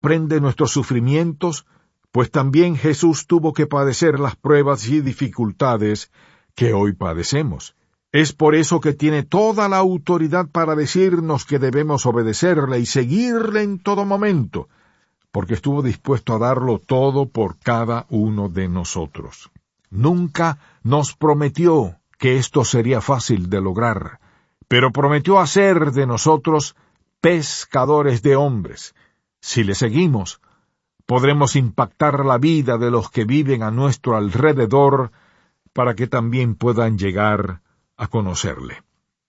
comprende nuestros sufrimientos, pues también Jesús tuvo que padecer las pruebas y dificultades que hoy padecemos. Es por eso que tiene toda la autoridad para decirnos que debemos obedecerle y seguirle en todo momento, porque estuvo dispuesto a darlo todo por cada uno de nosotros. Nunca nos prometió que esto sería fácil de lograr, pero prometió hacer de nosotros pescadores de hombres. Si le seguimos, podremos impactar la vida de los que viven a nuestro alrededor para que también puedan llegar a conocerle.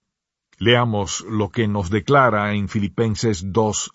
Leamos lo que nos declara en Filipenses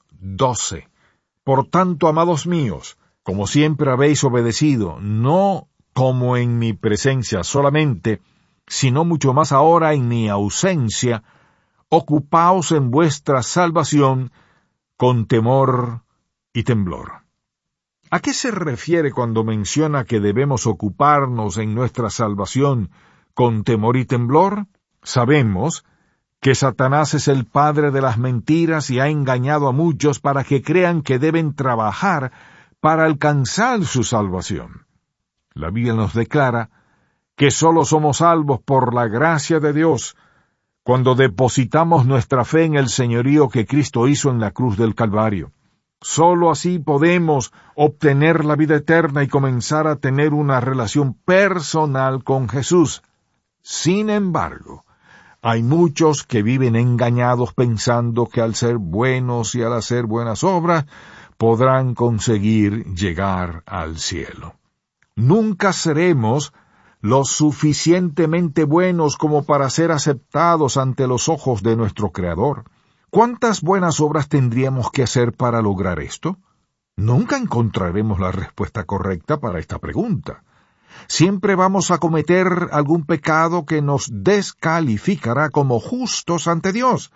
2:12. Por tanto, amados míos, como siempre habéis obedecido, no como en mi presencia solamente, sino mucho más ahora en mi ausencia, ocupaos en vuestra salvación con temor y temblor. ¿A qué se refiere cuando menciona que debemos ocuparnos en nuestra salvación con temor y temblor? Sabemos que Satanás es el padre de las mentiras y ha engañado a muchos para que crean que deben trabajar para alcanzar su salvación. La Biblia nos declara que sólo somos salvos por la gracia de Dios cuando depositamos nuestra fe en el señorío que Cristo hizo en la cruz del Calvario. Sólo así podemos obtener la vida eterna y comenzar a tener una relación personal con Jesús. Sin embargo, hay muchos que viven engañados pensando que al ser buenos y al hacer buenas obras podrán conseguir llegar al cielo. Nunca seremos lo suficientemente buenos como para ser aceptados ante los ojos de nuestro Creador. ¿Cuántas buenas obras tendríamos que hacer para lograr esto? Nunca encontraremos la respuesta correcta para esta pregunta. Siempre vamos a cometer algún pecado que nos descalificará como justos ante Dios.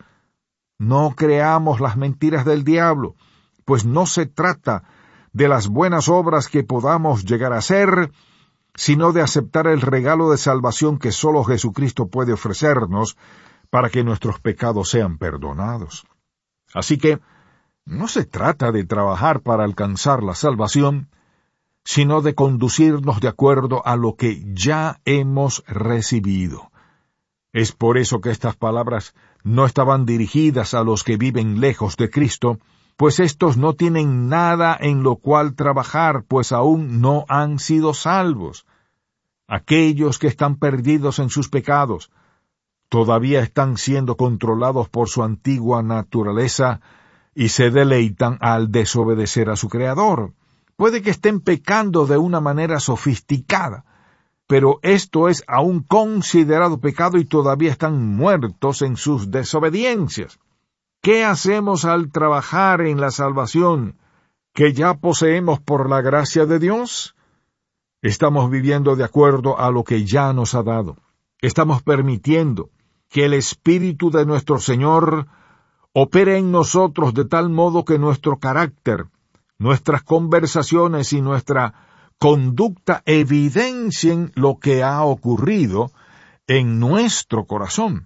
No creamos las mentiras del diablo, pues no se trata de las buenas obras que podamos llegar a hacer, sino de aceptar el regalo de salvación que solo Jesucristo puede ofrecernos para que nuestros pecados sean perdonados. Así que no se trata de trabajar para alcanzar la salvación, sino de conducirnos de acuerdo a lo que ya hemos recibido. Es por eso que estas palabras no estaban dirigidas a los que viven lejos de Cristo, pues éstos no tienen nada en lo cual trabajar, pues aún no han sido salvos. Aquellos que están perdidos en sus pecados, todavía están siendo controlados por su antigua naturaleza y se deleitan al desobedecer a su Creador. Puede que estén pecando de una manera sofisticada, pero esto es aún considerado pecado y todavía están muertos en sus desobediencias. ¿Qué hacemos al trabajar en la salvación que ya poseemos por la gracia de Dios? Estamos viviendo de acuerdo a lo que ya nos ha dado. Estamos permitiendo que el Espíritu de nuestro Señor opere en nosotros de tal modo que nuestro carácter, nuestras conversaciones y nuestra conducta evidencien lo que ha ocurrido en nuestro corazón.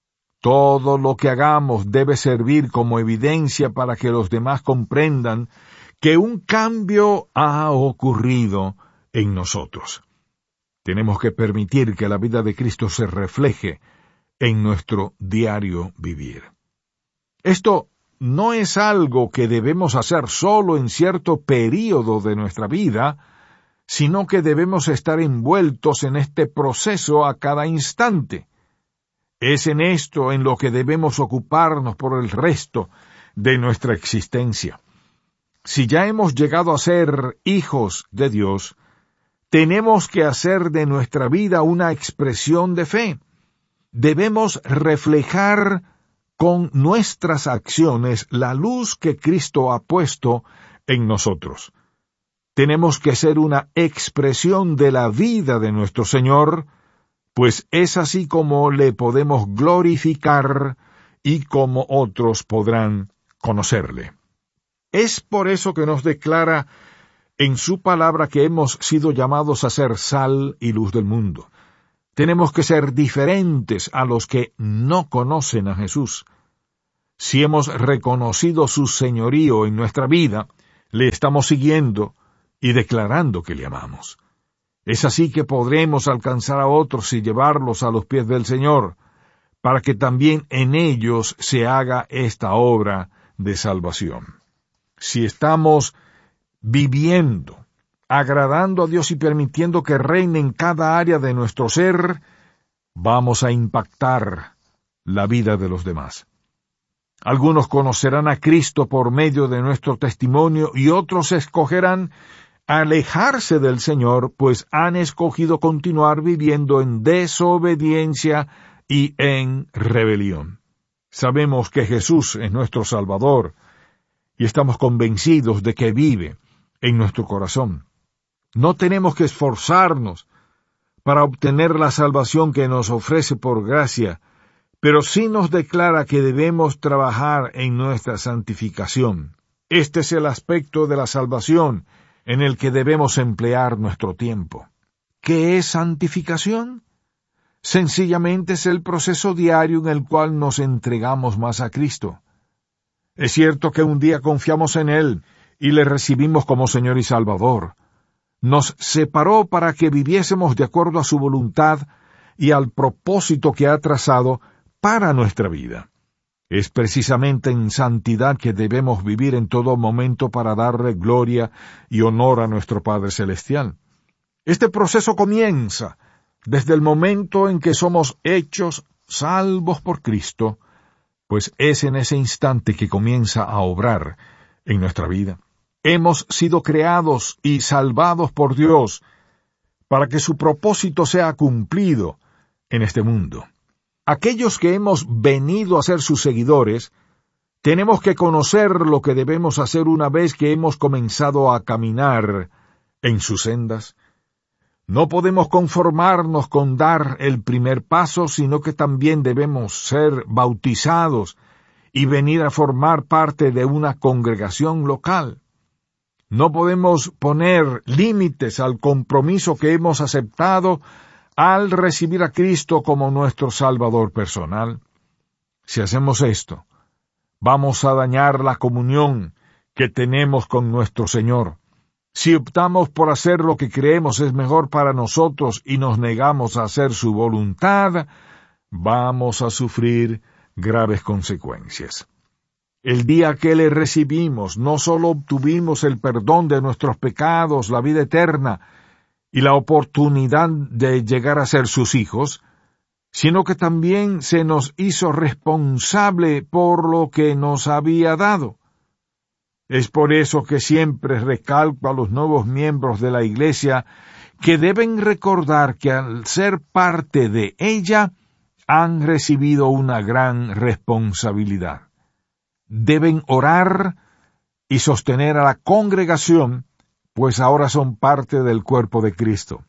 Todo lo que hagamos debe servir como evidencia para que los demás comprendan que un cambio ha ocurrido en nosotros. Tenemos que permitir que la vida de Cristo se refleje en nuestro diario vivir. Esto no es algo que debemos hacer solo en cierto período de nuestra vida, sino que debemos estar envueltos en este proceso a cada instante. Es en esto en lo que debemos ocuparnos por el resto de nuestra existencia. Si ya hemos llegado a ser hijos de Dios, tenemos que hacer de nuestra vida una expresión de fe. Debemos reflejar con nuestras acciones la luz que Cristo ha puesto en nosotros. Tenemos que ser una expresión de la vida de nuestro Señor, pues es así como le podemos glorificar y como otros podrán conocerle. Es por eso que nos declara en su palabra que hemos sido llamados a ser sal y luz del mundo. Tenemos que ser diferentes a los que no conocen a Jesús. Si hemos reconocido su señorío en nuestra vida, le estamos siguiendo y declarando que le amamos. Es así que podremos alcanzar a otros y llevarlos a los pies del Señor, para que también en ellos se haga esta obra de salvación. Si estamos viviendo, agradando a Dios y permitiendo que reine en cada área de nuestro ser, vamos a impactar la vida de los demás. Algunos conocerán a Cristo por medio de nuestro testimonio y otros escogerán alejarse del Señor, pues han escogido continuar viviendo en desobediencia y en rebelión. Sabemos que Jesús es nuestro Salvador y estamos convencidos de que vive en nuestro corazón. No tenemos que esforzarnos para obtener la salvación que nos ofrece por gracia, pero sí nos declara que debemos trabajar en nuestra santificación. Este es el aspecto de la salvación en el que debemos emplear nuestro tiempo. ¿Qué es santificación? Sencillamente es el proceso diario en el cual nos entregamos más a Cristo. Es cierto que un día confiamos en Él y le recibimos como Señor y Salvador. Nos separó para que viviésemos de acuerdo a su voluntad y al propósito que ha trazado para nuestra vida. Es precisamente en santidad que debemos vivir en todo momento para darle gloria y honor a nuestro Padre Celestial. Este proceso comienza desde el momento en que somos hechos salvos por Cristo, pues es en ese instante que comienza a obrar en nuestra vida. Hemos sido creados y salvados por Dios para que su propósito sea cumplido en este mundo. Aquellos que hemos venido a ser sus seguidores, tenemos que conocer lo que debemos hacer una vez que hemos comenzado a caminar en sus sendas. No podemos conformarnos con dar el primer paso, sino que también debemos ser bautizados y venir a formar parte de una congregación local. No podemos poner límites al compromiso que hemos aceptado al recibir a Cristo como nuestro Salvador personal. Si hacemos esto, vamos a dañar la comunión que tenemos con nuestro Señor. Si optamos por hacer lo que creemos es mejor para nosotros y nos negamos a hacer su voluntad, vamos a sufrir graves consecuencias. El día que le recibimos, no solo obtuvimos el perdón de nuestros pecados, la vida eterna y la oportunidad de llegar a ser sus hijos, sino que también se nos hizo responsable por lo que nos había dado. Es por eso que siempre recalco a los nuevos miembros de la Iglesia que deben recordar que al ser parte de ella han recibido una gran responsabilidad. Deben orar y sostener a la congregación, pues ahora son parte del cuerpo de Cristo.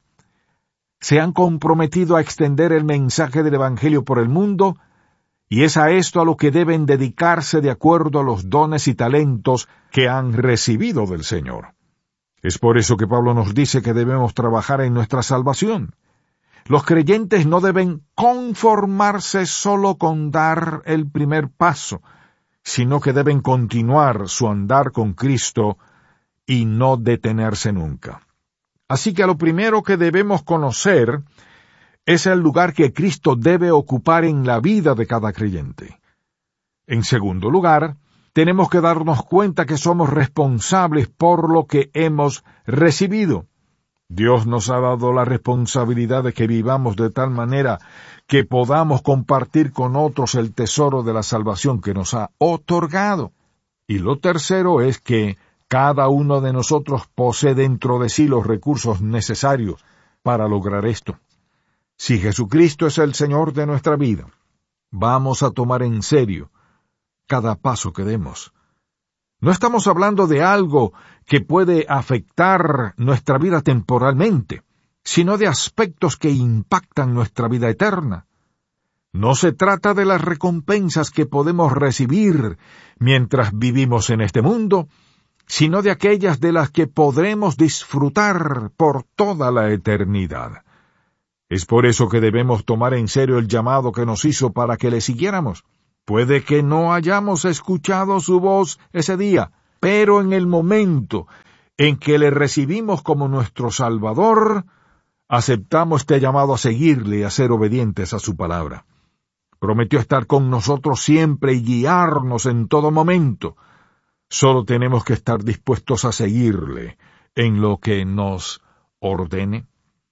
Se han comprometido a extender el mensaje del Evangelio por el mundo, y es a esto a lo que deben dedicarse de acuerdo a los dones y talentos que han recibido del Señor. Es por eso que Pablo nos dice que debemos trabajar en nuestra salvación. Los creyentes no deben conformarse solo con dar el primer paso, sino que deben continuar su andar con Cristo y no detenerse nunca. Así que lo primero que debemos conocer es el lugar que Cristo debe ocupar en la vida de cada creyente. En segundo lugar, tenemos que darnos cuenta que somos responsables por lo que hemos recibido. Dios nos ha dado la responsabilidad de que vivamos de tal manera que podamos compartir con otros el tesoro de la salvación que nos ha otorgado. Y lo tercero es que cada uno de nosotros posee dentro de sí los recursos necesarios para lograr esto. Si Jesucristo es el Señor de nuestra vida, vamos a tomar en serio cada paso que demos. No estamos hablando de algo que puede afectar nuestra vida temporalmente, sino de aspectos que impactan nuestra vida eterna. No se trata de las recompensas que podemos recibir mientras vivimos en este mundo, sino de aquellas de las que podremos disfrutar por toda la eternidad. Es por eso que debemos tomar en serio el llamado que nos hizo para que le siguiéramos. Puede que no hayamos escuchado su voz ese día, pero en el momento en que le recibimos como nuestro Salvador, aceptamos este llamado a seguirle y a ser obedientes a su palabra. Prometió estar con nosotros siempre y guiarnos en todo momento. Solo tenemos que estar dispuestos a seguirle en lo que nos ordene.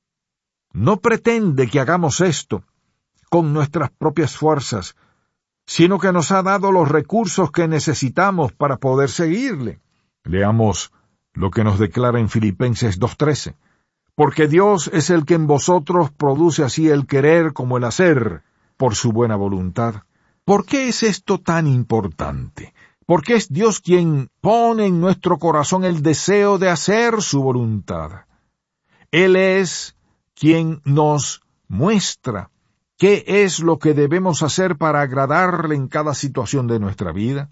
No pretende que hagamos esto con nuestras propias fuerzas, sino que nos ha dado los recursos que necesitamos para poder seguirle. Leamos lo que nos declara en Filipenses 2:13. Porque Dios es el que en vosotros produce así el querer como el hacer, por su buena voluntad. ¿Por qué es esto tan importante? Porque es Dios quien pone en nuestro corazón el deseo de hacer su voluntad. Él es quien nos muestra qué es lo que debemos hacer para agradarle en cada situación de nuestra vida.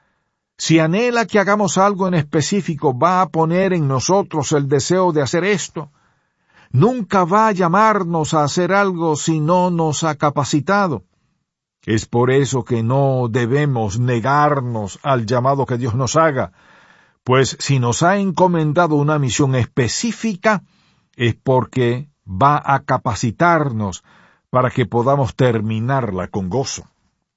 Si anhela que hagamos algo en específico, va a poner en nosotros el deseo de hacer esto. Nunca va a llamarnos a hacer algo si no nos ha capacitado. Es por eso que no debemos negarnos al llamado que Dios nos haga, pues si nos ha encomendado una misión específica, es porque va a capacitarnos para que podamos terminarla con gozo.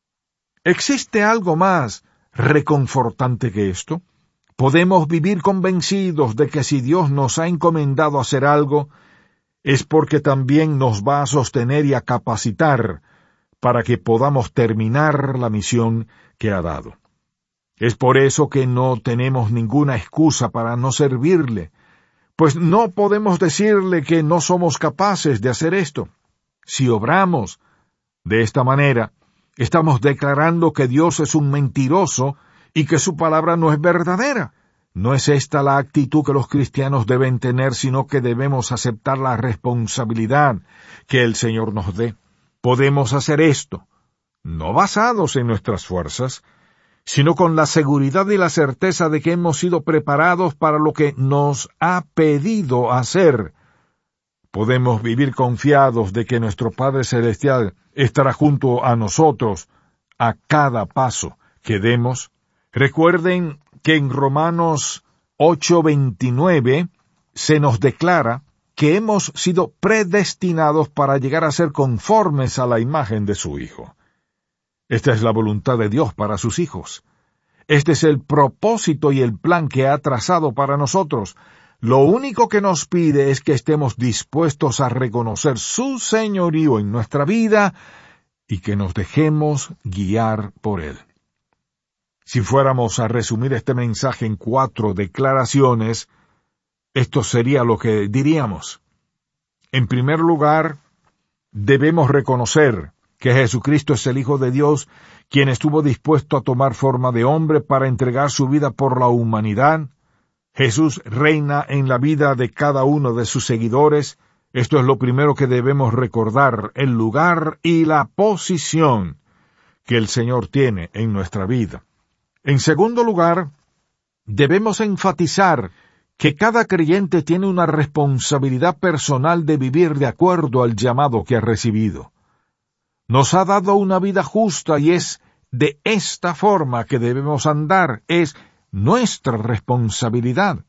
¿Existe algo más reconfortante que esto? Podemos vivir convencidos de que si Dios nos ha encomendado hacer algo, es porque también nos va a sostener y a capacitar para que podamos terminar la misión que ha dado. Es por eso que no tenemos ninguna excusa para no servirle, pues no podemos decirle que no somos capaces de hacer esto. Si obramos de esta manera, estamos declarando que Dios es un mentiroso y que su palabra no es verdadera. No es esta la actitud que los cristianos deben tener, sino que debemos aceptar la responsabilidad que el Señor nos dé. Podemos hacer esto, no basados en nuestras fuerzas, sino con la seguridad y la certeza de que hemos sido preparados para lo que nos ha pedido hacer. Podemos vivir confiados de que nuestro Padre Celestial estará junto a nosotros a cada paso que demos. Recuerden que en Romanos 8:29 se nos declara que hemos sido predestinados para llegar a ser conformes a la imagen de su Hijo. Esta es la voluntad de Dios para sus hijos. Este es el propósito y el plan que ha trazado para nosotros. Lo único que nos pide es que estemos dispuestos a reconocer su señorío en nuestra vida y que nos dejemos guiar por Él. Si fuéramos a resumir este mensaje en 4 declaraciones, esto sería lo que diríamos. En primer lugar, debemos reconocer que Jesucristo es el Hijo de Dios, quien estuvo dispuesto a tomar forma de hombre para entregar su vida por la humanidad. Jesús reina en la vida de cada uno de sus seguidores. Esto es lo primero que debemos recordar, el lugar y la posición que el Señor tiene en nuestra vida. En segundo lugar, debemos enfatizar que cada creyente tiene una responsabilidad personal de vivir de acuerdo al llamado que ha recibido. Nos ha dado una vida justa y es de esta forma que debemos andar, es nuestra responsabilidad.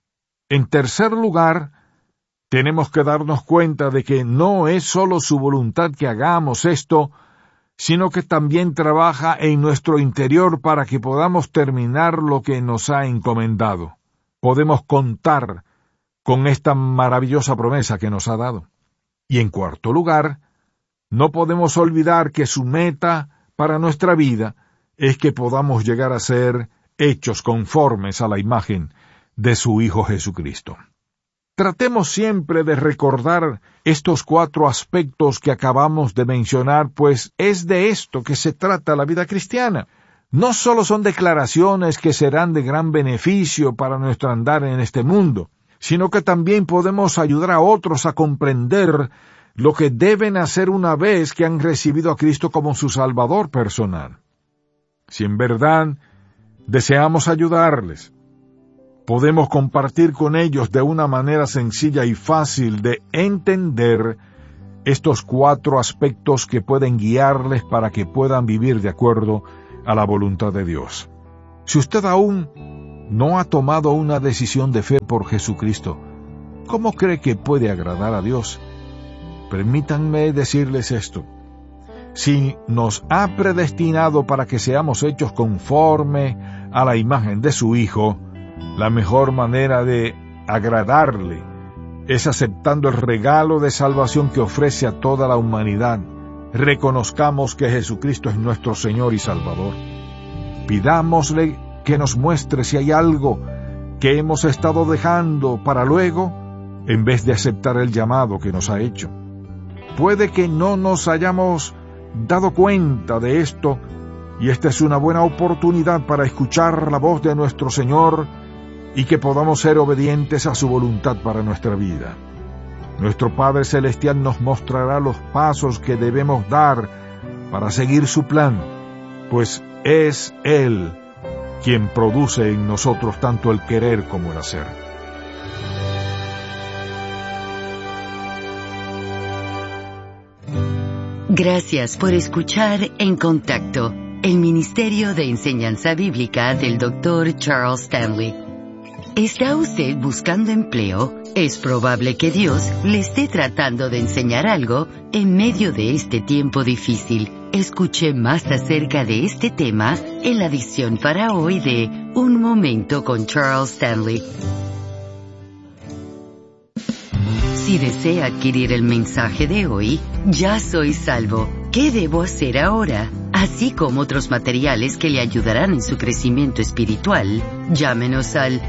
En tercer lugar, tenemos que darnos cuenta de que no es solo su voluntad que hagamos esto, sino que también trabaja en nuestro interior para que podamos terminar lo que nos ha encomendado. Podemos contar con esta maravillosa promesa que nos ha dado. Y en cuarto lugar, no podemos olvidar que su meta para nuestra vida es que podamos llegar a ser hechos conformes a la imagen de su Hijo Jesucristo. Tratemos siempre de recordar estos 4 aspectos que acabamos de mencionar, pues es de esto que se trata la vida cristiana. No solo son declaraciones que serán de gran beneficio para nuestro andar en este mundo, sino que también podemos ayudar a otros a comprender lo que deben hacer una vez que han recibido a Cristo como su Salvador personal. Si en verdad deseamos ayudarles, podemos compartir con ellos de una manera sencilla y fácil de entender estos 4 aspectos que pueden guiarles para que puedan vivir de acuerdo a la voluntad de Dios. Si usted aún no ha tomado una decisión de fe por Jesucristo, ¿cómo cree que puede agradar a Dios? Permítanme decirles esto. Si nos ha predestinado para que seamos hechos conforme a la imagen de su Hijo, la mejor manera de agradarle es aceptando el regalo de salvación que ofrece a toda la humanidad. Reconozcamos que Jesucristo es nuestro Señor y Salvador. Pidámosle que nos muestre si hay algo que hemos estado dejando para luego, en vez de aceptar el llamado que nos ha hecho. Puede que no nos hayamos dado cuenta de esto, y esta es una buena oportunidad para escuchar la voz de nuestro Señor y que podamos ser obedientes a su voluntad para nuestra vida. Nuestro Padre Celestial nos mostrará los pasos que debemos dar para seguir su plan, pues es Él quien produce en nosotros tanto el querer como el hacer. Gracias por escuchar En Contacto, el Ministerio de Enseñanza Bíblica del Dr. Charles Stanley. ¿Está usted buscando empleo? Es probable que Dios le esté tratando de enseñar algo en medio de este tiempo difícil. Escuche más acerca de este tema en la edición para hoy de Un Momento con Charles Stanley. Si desea adquirir el mensaje de hoy, Ya soy salvo, ¿qué debo hacer ahora? Así como otros materiales que le ayudarán en su crecimiento espiritual, llámenos al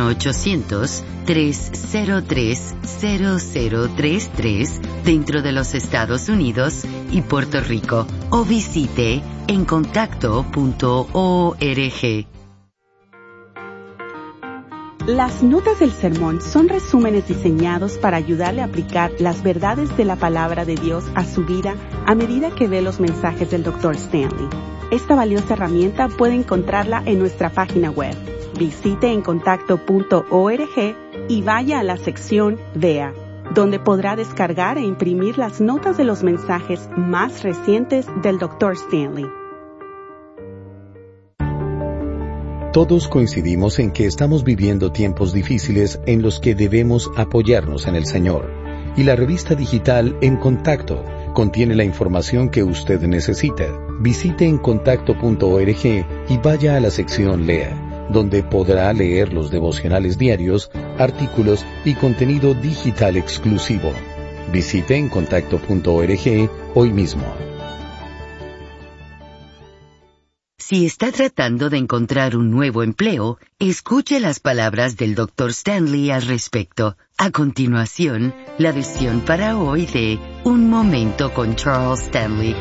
1-800-303-0033 dentro de los Estados Unidos y Puerto Rico, o visite encontacto.org. Las notas del sermón son resúmenes diseñados para ayudarle a aplicar las verdades de la palabra de Dios a su vida a medida que ve los mensajes del Dr. Stanley. Esta valiosa herramienta puede encontrarla en nuestra página web. Visite encontacto.org y vaya a la sección Vea, donde podrá descargar e imprimir las notas de los mensajes más recientes del Dr. Stanley. Todos coincidimos en que estamos viviendo tiempos difíciles en los que debemos apoyarnos en el Señor. Y la revista digital En Contacto contiene la información que usted necesita. Visite encontacto.org y vaya a la sección Lea, donde podrá leer los devocionales diarios, artículos y contenido digital exclusivo. Visite encontacto.org hoy mismo. Si está tratando de encontrar un nuevo empleo, escuche las palabras del Dr. Stanley al respecto. A continuación, la versión para hoy de Un Momento con Charles Stanley.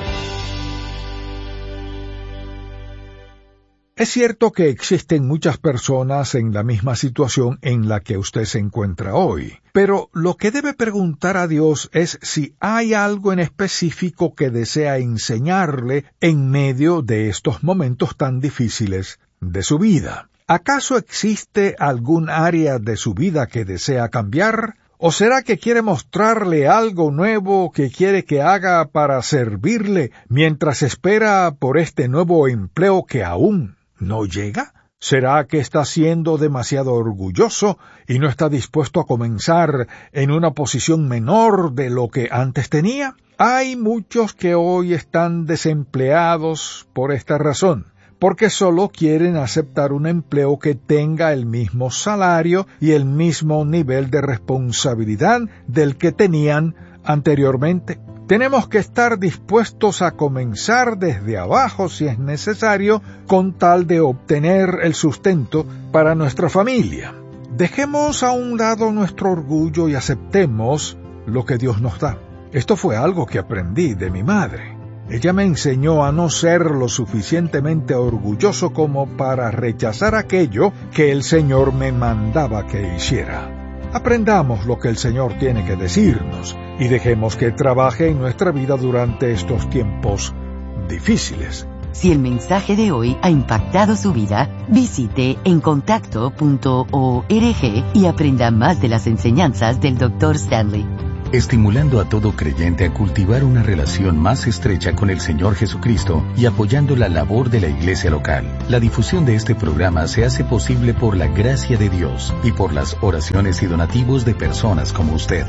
Es cierto que existen muchas personas en la misma situación en la que usted se encuentra hoy, pero lo que debe preguntar a Dios es si hay algo en específico que desea enseñarle en medio de estos momentos tan difíciles de su vida. ¿Acaso existe algún área de su vida que desea cambiar? ¿O será que quiere mostrarle algo nuevo que quiere que haga para servirle mientras espera por este nuevo empleo que aún no llega? ¿Será que está siendo demasiado orgulloso y no está dispuesto a comenzar en una posición menor de lo que antes tenía? Hay muchos que hoy están desempleados por esta razón, porque solo quieren aceptar un empleo que tenga el mismo salario y el mismo nivel de responsabilidad del que tenían anteriormente. Tenemos que estar dispuestos a comenzar desde abajo si es necesario, con tal de obtener el sustento para nuestra familia. Dejemos a un lado nuestro orgullo y aceptemos lo que Dios nos da. Esto fue algo que aprendí de mi madre. Ella me enseñó a no ser lo suficientemente orgulloso como para rechazar aquello que el Señor me mandaba que hiciera. Aprendamos lo que el Señor tiene que decirnos y dejemos que trabaje en nuestra vida durante estos tiempos difíciles. Si el mensaje de hoy ha impactado su vida, visite encontacto.org y aprenda más de las enseñanzas del Dr. Stanley. estimulando a todo creyente a cultivar una relación más estrecha con el Señor Jesucristo y apoyando la labor de la iglesia local. La difusión de este programa se hace posible por la gracia de Dios y por las oraciones y donativos de personas como usted.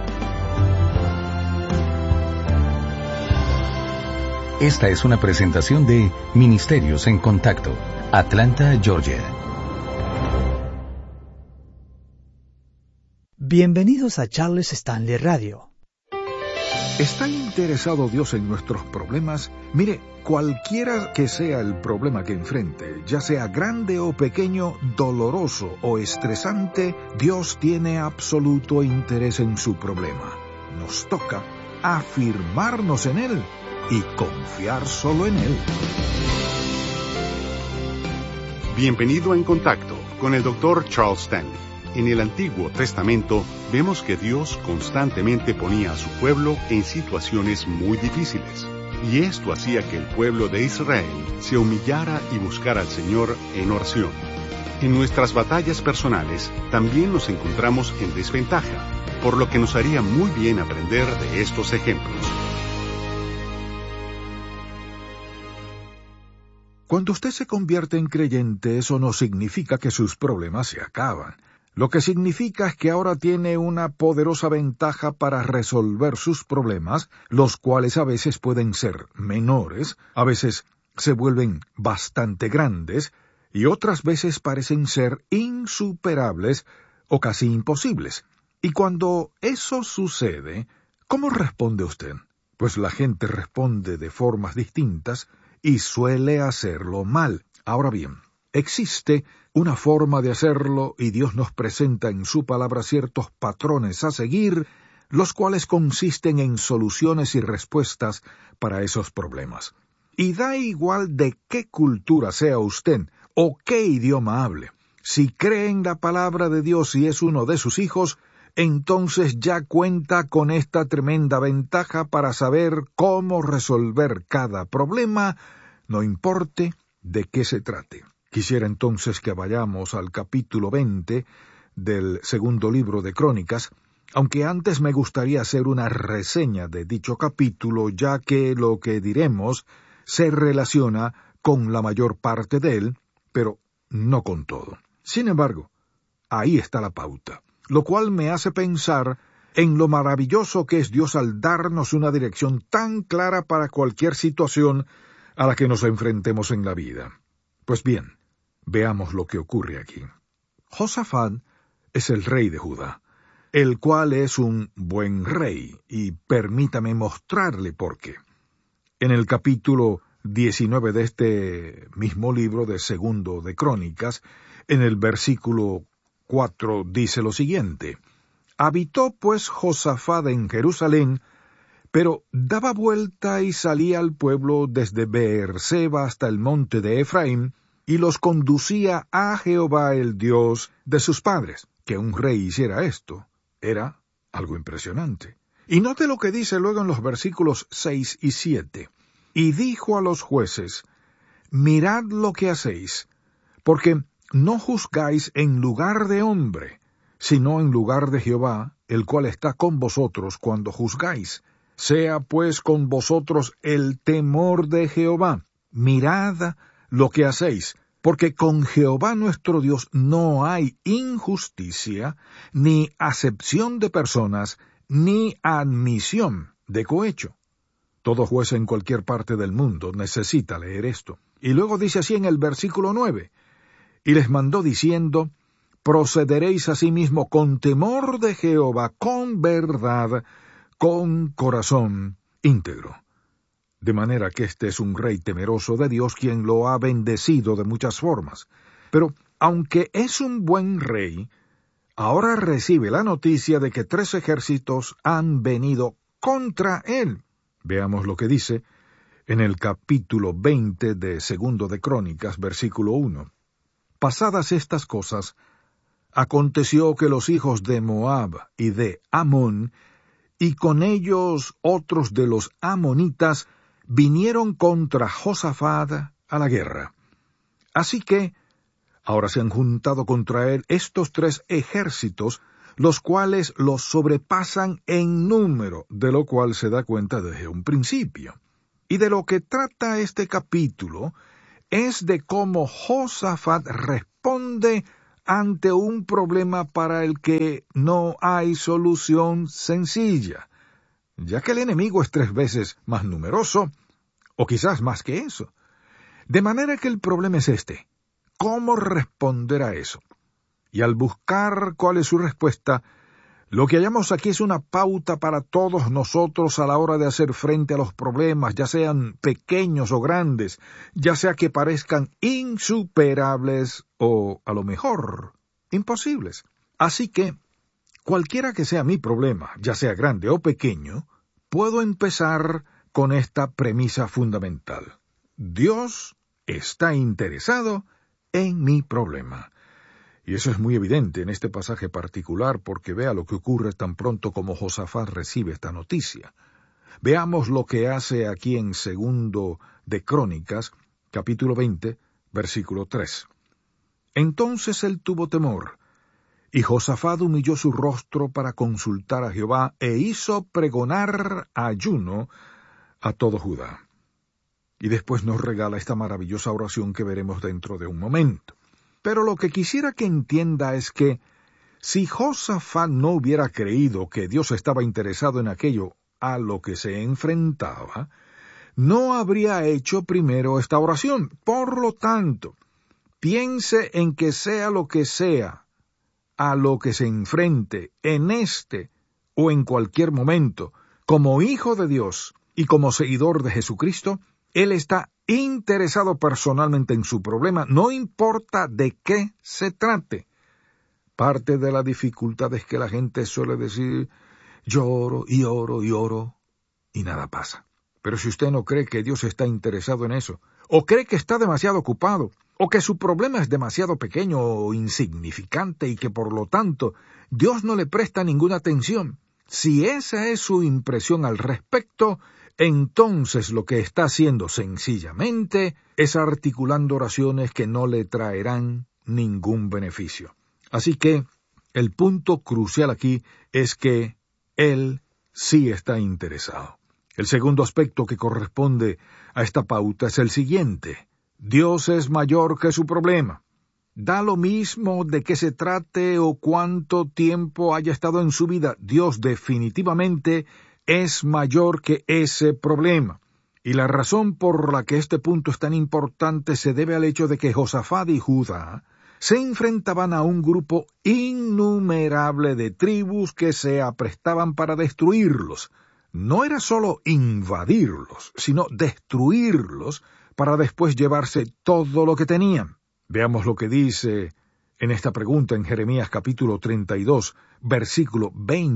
Esta es una presentación de Ministerios en Contacto, Atlanta, Georgia. Bienvenidos a Charles Stanley Radio. ¿Está interesado Dios en nuestros problemas? Mire, cualquiera que sea el problema que enfrente, ya sea grande o pequeño, doloroso o estresante, Dios tiene absoluto interés en su problema. Nos toca afirmarnos en Él y confiar solo en Él. Bienvenido a En Contacto con el Dr. Charles Stanley. En el Antiguo Testamento vemos que Dios constantemente ponía a su pueblo en situaciones muy difíciles. Y esto hacía que el pueblo de Israel se humillara y buscara al Señor en oración. En nuestras batallas personales también nos encontramos en desventaja, por lo que nos haría muy bien aprender de estos ejemplos. Cuando usted se convierte en creyente, eso no significa que sus problemas se acaban. Lo que significa es que ahora tiene una poderosa ventaja para resolver sus problemas, los cuales a veces pueden ser menores, a veces se vuelven bastante grandes, y otras veces parecen ser insuperables o casi imposibles. Y cuando eso sucede, ¿cómo responde usted? Pues la gente responde de formas distintas y suele hacerlo mal. Ahora bien, existe una forma de hacerlo y Dios nos presenta en su palabra ciertos patrones a seguir, los cuales consisten en soluciones y respuestas para esos problemas. Y da igual de qué cultura sea usted o qué idioma hable. Si cree en la palabra de Dios y es uno de sus hijos, entonces ya cuenta con esta tremenda ventaja para saber cómo resolver cada problema, no importe de qué se trate. Quisiera entonces que vayamos al capítulo 20 del segundo libro de Crónicas, aunque antes me gustaría hacer una reseña de dicho capítulo, ya que lo que diremos se relaciona con la mayor parte de él, pero no con todo. Sin embargo, ahí está la pauta, lo cual me hace pensar en lo maravilloso que es Dios al darnos una dirección tan clara para cualquier situación a la que nos enfrentemos en la vida. Pues bien, veamos lo que ocurre aquí. Josafat es el rey de Judá, el cual es un buen rey, y permítame mostrarle por qué. En el capítulo 19 de este mismo libro de Segundo de Crónicas, en el versículo 4 dice lo siguiente: Habitó pues Josafat en Jerusalén, pero daba vuelta y salía al pueblo desde Beerseba hasta el monte de Efraín, y los conducía a Jehová el Dios de sus padres. Que un rey hiciera esto era algo impresionante. Y note lo que dice luego en los versículos 6 y 7. Y dijo a los jueces: Mirad lo que hacéis, porque no juzgáis en lugar de hombre, sino en lugar de Jehová, el cual está con vosotros cuando juzgáis. Sea pues con vosotros el temor de Jehová. Mirad lo que hacéis, porque con Jehová nuestro Dios no hay injusticia, ni acepción de personas, ni admisión de cohecho. Todo juez en cualquier parte del mundo necesita leer esto. Y luego dice así en el versículo 9, y les mandó diciendo: Procederéis asimismo con temor de Jehová, con verdad, con corazón íntegro. De manera que este es un rey temeroso de Dios, quien lo ha bendecido de muchas formas. Pero, aunque es un buen rey, ahora recibe la noticia de que 3 ejércitos han venido contra él. Veamos lo que dice en el capítulo 20 de Segundo de Crónicas, versículo 1. Pasadas estas cosas, aconteció que los hijos de Moab y de Amón, y con ellos otros de los amonitas, vinieron contra Josafat a la guerra. Así que ahora se han juntado contra él estos 3 ejércitos, los cuales los sobrepasan en número, de lo cual se da cuenta desde un principio. Y de lo que trata este capítulo es de cómo Josafat responde ante un problema para el que no hay solución sencilla, ya que el enemigo es 3 veces más numeroso, o quizás más que eso. De manera que el problema es este: ¿cómo responder a eso? Y al buscar cuál es su respuesta, lo que hallamos aquí es una pauta para todos nosotros a la hora de hacer frente a los problemas, ya sean pequeños o grandes, ya sea que parezcan insuperables o, a lo mejor, imposibles. Así que, cualquiera que sea mi problema, ya sea grande o pequeño, puedo empezar con esta premisa fundamental: Dios está interesado en mi problema. Y eso es muy evidente en este pasaje particular, porque vea lo que ocurre tan pronto como Josafat recibe esta noticia. Veamos lo que hace aquí en 2 de Crónicas, capítulo 20, versículo 3. Entonces él tuvo temor, y Josafat humilló su rostro para consultar a Jehová, e hizo pregonar ayuno a todo Judá. Y después nos regala esta maravillosa oración que veremos dentro de un momento. Pero lo que quisiera que entienda es que si Josafat no hubiera creído que Dios estaba interesado en aquello a lo que se enfrentaba, no habría hecho primero esta oración. Por lo tanto, piense en que sea lo que sea a lo que se enfrente en este o en cualquier momento, como hijo de Dios y como seguidor de Jesucristo, Él está interesado personalmente en su problema, no importa de qué se trate. Parte de la dificultad es que la gente suele decir: yo oro y oro y oro, y nada pasa. Pero si usted no cree que Dios está interesado en eso, o cree que está demasiado ocupado, o que su problema es demasiado pequeño o insignificante y que por lo tanto Dios no le presta ninguna atención, si esa es su impresión al respecto, entonces lo que está haciendo sencillamente es articulando oraciones que no le traerán ningún beneficio. Así que el punto crucial aquí es que Él sí está interesado. El segundo aspecto que corresponde a esta pauta es el siguiente: Dios es mayor que su problema. Da lo mismo de qué se trate o cuánto tiempo haya estado en su vida, Dios definitivamente es mayor que ese problema. Y la razón por la que este punto es tan importante se debe al hecho de que Josafat y Judá se enfrentaban a un grupo innumerable de tribus que se aprestaban para destruirlos. No era solo invadirlos, sino destruirlos para después llevarse todo lo que tenían. Veamos lo que dice en esta pregunta en Jeremías capítulo 32, versículo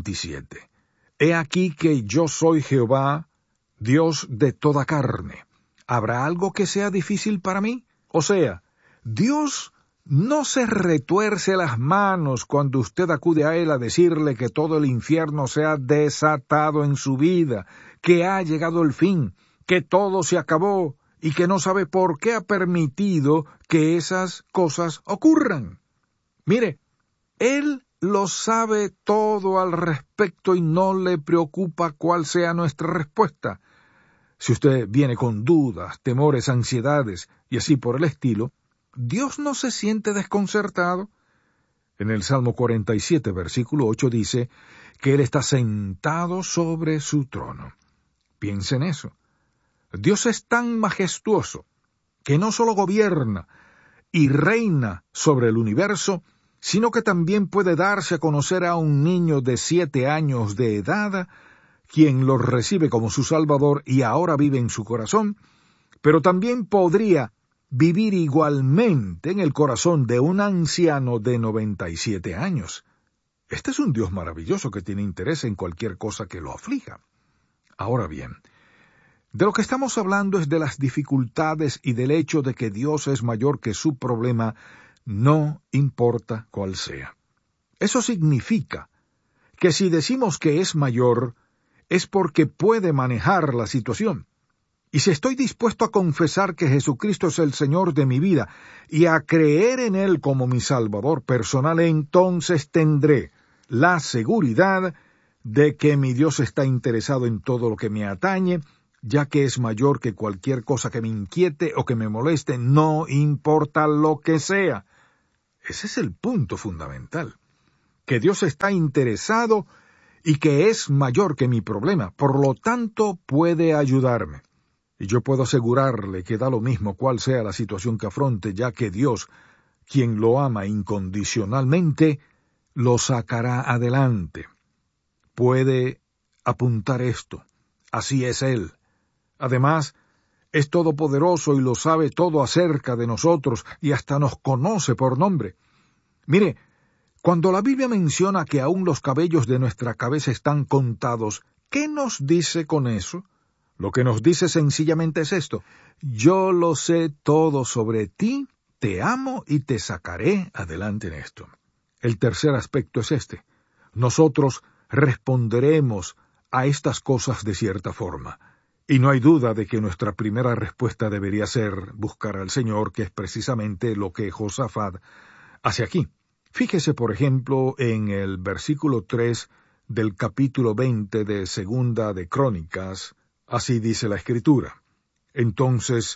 27. He aquí que yo soy Jehová, Dios de toda carne. ¿Habrá algo que sea difícil para mí? O sea, Dios no se retuerce las manos cuando usted acude a Él a decirle que todo el infierno se ha desatado en su vida, que ha llegado el fin, que todo se acabó y que no sabe por qué ha permitido que esas cosas ocurran. Mire, Él lo sabe todo al respecto y no le preocupa cuál sea nuestra respuesta. Si usted viene con dudas, temores, ansiedades y así por el estilo, Dios no se siente desconcertado. En el Salmo 47, versículo 8 dice que Él está sentado sobre su trono. Piensa en eso. Dios es tan majestuoso que no solo gobierna y reina sobre el universo, sino que también puede darse a conocer a un niño de 7 años de edad, quien lo recibe como su Salvador y ahora vive en su corazón, pero también podría vivir igualmente en el corazón de un anciano de 97 años. Este es un Dios maravilloso que tiene interés en cualquier cosa que lo aflija. Ahora bien, de lo que estamos hablando es de las dificultades y del hecho de que Dios es mayor que su problema, no importa cuál sea. Eso significa que si decimos que es mayor, es porque puede manejar la situación. Y si estoy dispuesto a confesar que Jesucristo es el Señor de mi vida y a creer en Él como mi Salvador personal, entonces tendré la seguridad de que mi Dios está interesado en todo lo que me atañe, ya que es mayor que cualquier cosa que me inquiete o que me moleste, no importa lo que sea. Ese es el punto fundamental, que Dios está interesado y que es mayor que mi problema, por lo tanto puede ayudarme. Y yo puedo asegurarle que da lo mismo cuál sea la situación que afronte, ya que Dios, quien lo ama incondicionalmente, lo sacará adelante. Puede apuntar esto. Así es Él. Además, es todopoderoso y lo sabe todo acerca de nosotros y hasta nos conoce por nombre. Mire, cuando la Biblia menciona que aún los cabellos de nuestra cabeza están contados, ¿qué nos dice con eso? Lo que nos dice sencillamente es esto: yo lo sé todo sobre ti, te amo y te sacaré adelante en esto. El tercer aspecto es este: nosotros responderemos a estas cosas de cierta forma. Y no hay duda de que nuestra primera respuesta debería ser buscar al Señor, que es precisamente lo que Josafat hace aquí. Fíjese, por ejemplo, en el versículo 3 del capítulo 20 de Segunda de Crónicas. Así dice la Escritura: entonces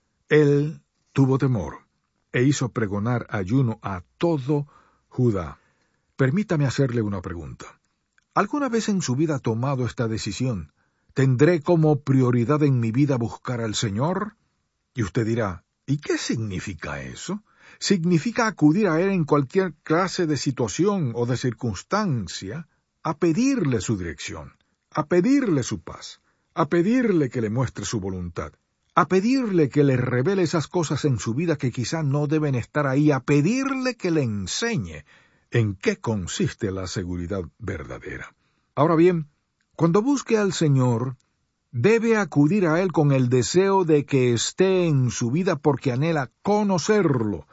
él tuvo temor e hizo pregonar ayuno a todo Judá. Permítame hacerle una pregunta. ¿Alguna vez en su vida ha tomado esta decisión? ¿Tendré como prioridad en mi vida buscar al Señor? Y usted dirá, ¿y qué significa eso? Significa acudir a Él en cualquier clase de situación o de circunstancia, a pedirle su dirección, a pedirle su paz, a pedirle que le muestre su voluntad, a pedirle que le revele esas cosas en su vida que quizá no deben estar ahí, a pedirle que le enseñe en qué consiste la seguridad verdadera. Ahora bien, cuando busque al Señor, debe acudir a Él con el deseo de que esté en su vida porque anhela conocerlo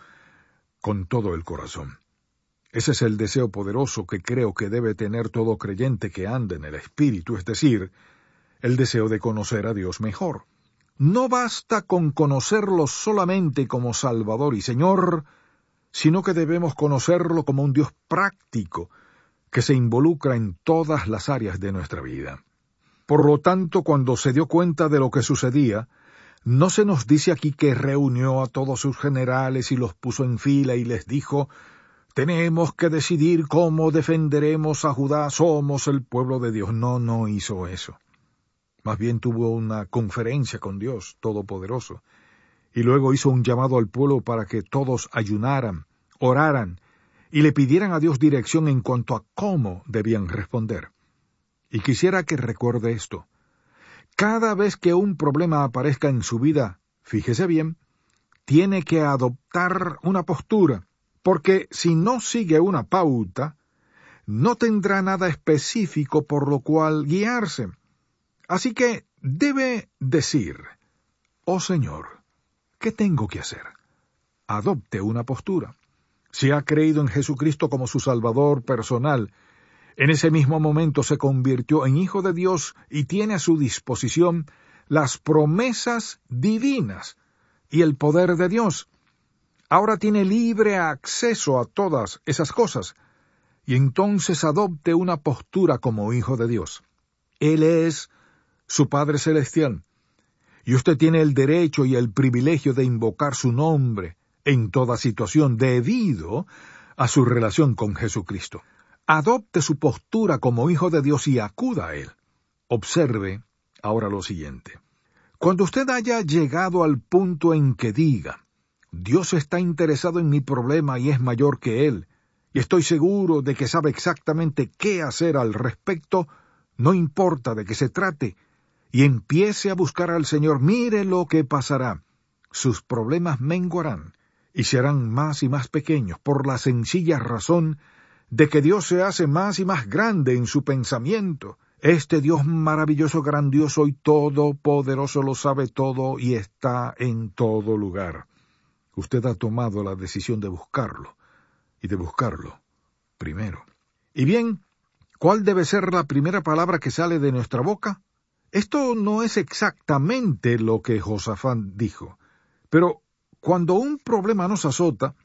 con todo el corazón. Ese es el deseo poderoso que creo que debe tener todo creyente que anda en el Espíritu, es decir, el deseo de conocer a Dios mejor. No basta con conocerlo solamente como Salvador y Señor, sino que debemos conocerlo como un Dios práctico, que se involucra en todas las áreas de nuestra vida. Por lo tanto, cuando se dio cuenta de lo que sucedía, no se nos dice aquí que reunió a todos sus generales y los puso en fila y les dijo: tenemos que decidir cómo defenderemos a Judá, somos el pueblo de Dios. No hizo eso. Más bien tuvo una conferencia con Dios Todopoderoso, y luego hizo un llamado al pueblo para que todos ayunaran, oraran, y le pidieran a Dios dirección en cuanto a cómo debían responder. Y quisiera que recuerde esto: cada vez que un problema aparezca en su vida, fíjese bien, tiene que adoptar una postura, porque si no sigue una pauta, no tendrá nada específico por lo cual guiarse. Así que debe decir: oh Señor, ¿qué tengo que hacer? Adopte una postura. Si ha creído en Jesucristo como su Salvador personal, en ese mismo momento se convirtió en hijo de Dios y tiene a su disposición las promesas divinas y el poder de Dios. Ahora tiene libre acceso a todas esas cosas, y entonces adopte una postura como hijo de Dios. Él es su Padre Celestial, y usted tiene el derecho y el privilegio de invocar su nombre en toda situación debido a su relación con Jesucristo. Adopte su postura como hijo de Dios y acuda a Él. Observe ahora lo siguiente. Cuando usted haya llegado al punto en que diga: Dios está interesado en mi problema y es mayor que Él, y estoy seguro de que sabe exactamente qué hacer al respecto, no importa de qué se trate, y empiece a buscar al Señor, mire lo que pasará. Sus problemas menguarán y se harán más y más pequeños por la sencilla razón de que Dios se hace más y más grande en su pensamiento. Este Dios maravilloso, grandioso y todopoderoso lo sabe todo y está en todo lugar. Usted ha tomado la decisión de buscarlo, y de buscarlo primero. Y bien, ¿cuál debe ser la primera palabra que sale de nuestra boca? Esto no es exactamente lo que Josafat dijo, pero cuando un problema nos azota,